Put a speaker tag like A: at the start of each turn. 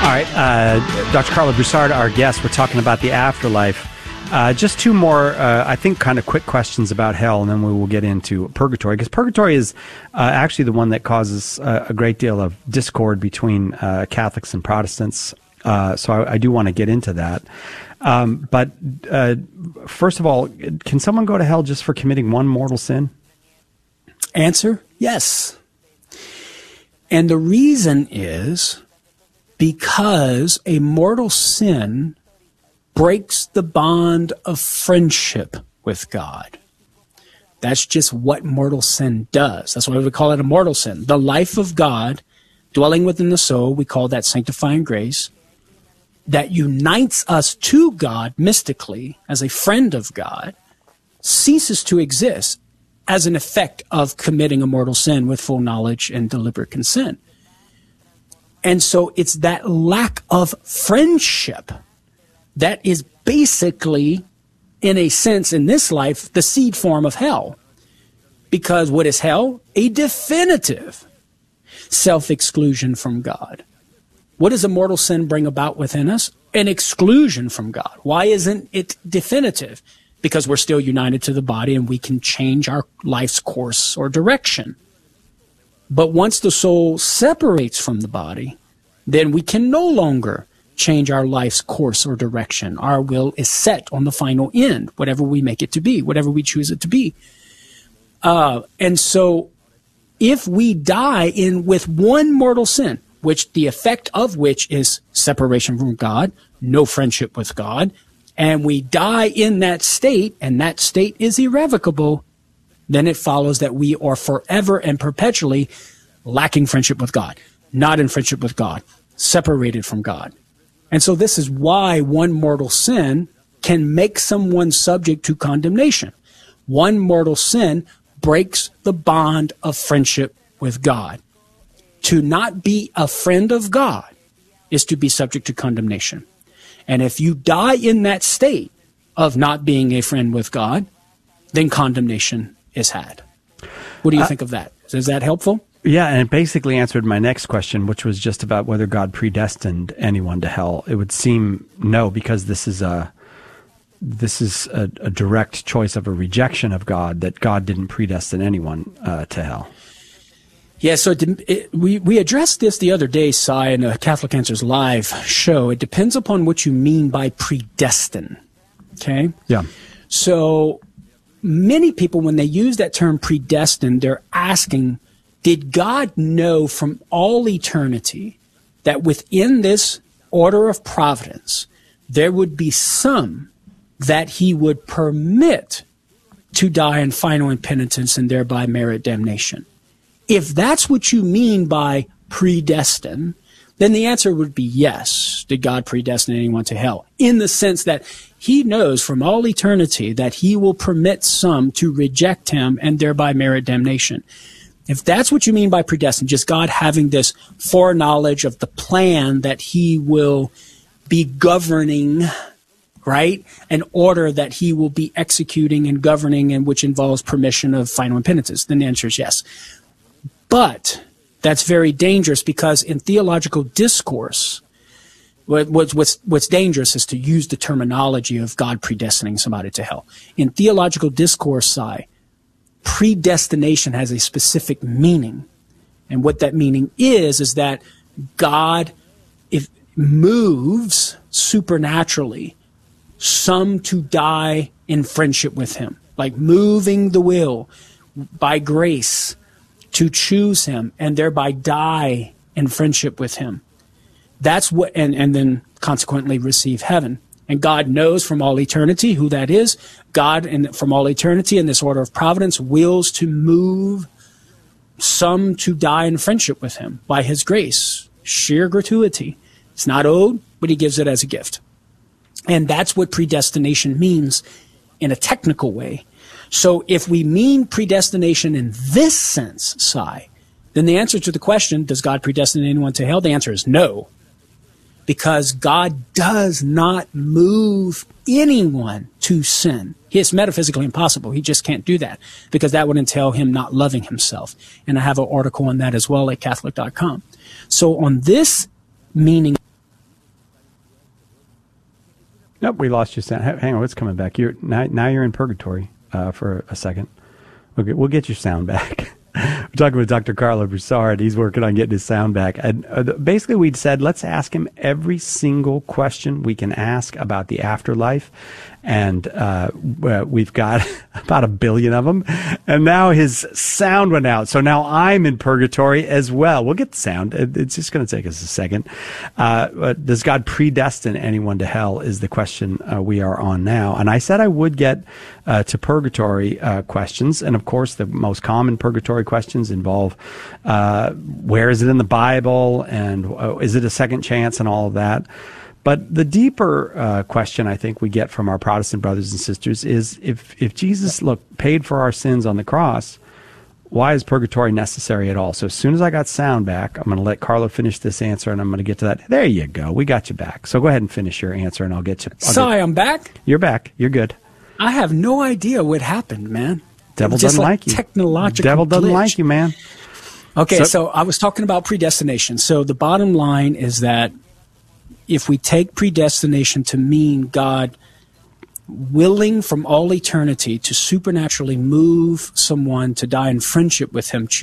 A: All right, Dr. Carla Broussard, our guest, we're talking about the afterlife. Just two more, I think, kind of quick questions about hell, and then we will get into purgatory, because purgatory is actually the one that causes a great deal of discord between Catholics and Protestants. So I do want to get into that. But first of all, can someone go to hell just for committing one mortal sin?
B: Answer, yes. And the reason is because a mortal sin breaks the bond of friendship with God. That's just what mortal sin does. That's why we call it a mortal sin. The life of God dwelling within the soul, we call that sanctifying grace, that unites us to God mystically as a friend of God, ceases to exist as an effect of committing a mortal sin with full knowledge and deliberate consent. And so it's that lack of friendship that is basically, in a sense, in this life, the seed form of hell. Because what is hell? A definitive self-exclusion from God. What does a mortal sin bring about within us? An exclusion from God. Why isn't it definitive? Because we're still united to the body and we can change our life's course or direction. But once the soul separates from the body, then we can no longer change our life's course or direction. Our will is set on the final end, whatever we make it to be, whatever we choose it to be. And so if we die with one mortal sin, which the effect of which is separation from God, no friendship with God, and we die in that state, and that state is irrevocable, then it follows that we are forever and perpetually lacking friendship with God, not in friendship with God, separated from God. And so this is why one mortal sin can make someone subject to condemnation. One mortal sin breaks the bond of friendship with God. To not be a friend of God is to be subject to condemnation. And if you die in that state of not being a friend with God, then condemnation is had. What do you think of that? Is that helpful?
A: Yeah, and it basically answered my next question, which was just about whether God predestined anyone to hell. It would seem no, because this is a direct choice of a rejection of God, that God didn't predestine anyone to hell.
B: Yeah, so we addressed this the other day, Cy, in a Catholic Answers Live show. It depends upon what you mean by predestine, okay?
A: Yeah.
B: So many people, when they use that term predestined, they're asking, did God know from all eternity that within this order of providence, there would be some that he would permit to die in final impenitence and thereby merit damnation? If that's what you mean by predestined, then the answer would be yes. Did God predestine anyone to hell? In the sense that he knows from all eternity that he will permit some to reject him and thereby merit damnation. If that's what you mean by predestined, just God having this foreknowledge of the plan that he will be governing, right? An order that he will be executing and governing, and which involves permission of final impenitence, then the answer is yes. But that's very dangerous, because in theological discourse, what's dangerous is to use the terminology of God predestining somebody to hell. In theological discourse, predestination has a specific meaning. And what that meaning is that God moves supernaturally some to die in friendship with him, like moving the will by grace to choose him and thereby die in friendship with him. That's what, and then consequently receive heaven. And God knows from all eternity who that is. God, from all eternity in this order of providence, wills to move some to die in friendship with him by his grace. Sheer gratuity. It's not owed, but he gives it as a gift. And that's what predestination means in a technical way. So if we mean predestination in this sense, Cy, then the answer to the question, does God predestine anyone to hell? The answer is no. Because God does not move anyone to sin. It's metaphysically impossible. He just can't do that, because that would entail him not loving himself. And I have an article on that as well at Catholic.com. So on this meaning
A: Nope, we lost you. Hang on, it's coming back. Now you're in purgatory for a second. Okay, we'll get your sound back. We're talking with Dr. Carlo Broussard. He's working on getting his sound back. And basically, we'd said, let's ask him every single question we can ask about the afterlife. And we've got about 1 billion of them. And now his sound went out. So now I'm in purgatory as well. We'll get the sound. It's just going to take us a second. Does God predestine anyone to hell is the question we are on now. And I said I would get to purgatory questions. And, of course, the most common purgatory questions involve where is it in the Bible and is it a second chance and all of that. But the deeper question I think we get from our Protestant brothers and sisters is if Jesus, paid for our sins on the cross, why is purgatory necessary at all? So as soon as I got sound back, I'm going to let Carlo finish this answer, and I'm going to get to that. There you go. We got you back. So go ahead and finish your answer, and I'll get you.
B: I'm back?
A: You're back. You're good.
B: I have no idea what happened, man.
A: Devil doesn't like you.
B: Technological
A: Devil doesn't
B: glitch.
A: like you, man.
B: Okay, so I was talking about predestination. So the bottom line is that if we take predestination to mean God willing from all eternity to supernaturally move someone to die in friendship with him,